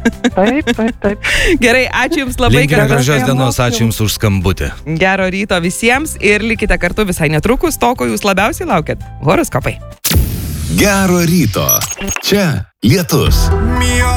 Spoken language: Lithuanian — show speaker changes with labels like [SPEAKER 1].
[SPEAKER 1] Taip.
[SPEAKER 2] Gerai, ačiū Jums labai.
[SPEAKER 3] Linkime gražios dienos, ačiū Jums už skambutį.
[SPEAKER 2] Gero ryto visiems ir likite kartu visai netrukus to, ko Jūs labiausiai laukiat. Horoskopai.
[SPEAKER 4] Gero ryto. Čia Lietus.